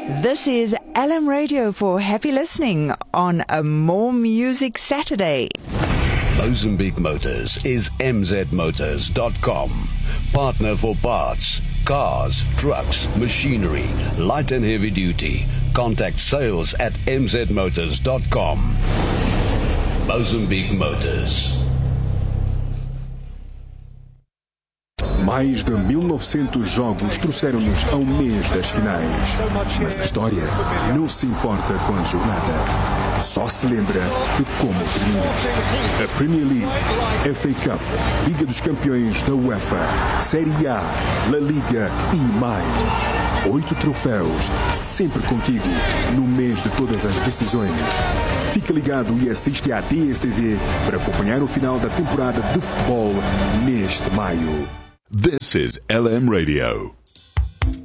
This is LM Radio for happy listening on a More Music Saturday. Mozambique Motors is mzmotors.com. Partner for parts, cars, trucks, machinery, light and heavy duty. Contact sales at mzmotors.com. Mozambique Motors. Mais de 1900 jogos trouxeram-nos ao mês das finais. Mas a história não se importa com a jornada. Só se lembra de como termina. A Premier League, FA Cup, Liga dos Campeões da UEFA, Série A, La Liga e mais. 8 troféus, sempre contigo, no mês de todas as decisões. Fica ligado e assiste à DSTV para acompanhar o final da temporada de futebol neste maio. This is LM Radio.